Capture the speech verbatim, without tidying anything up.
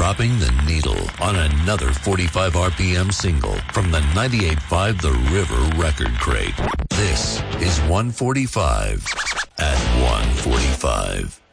dropping the needle on another forty-five R P M single from the ninety-eight point five The River Record Crate. This is one forty-five at one forty-five.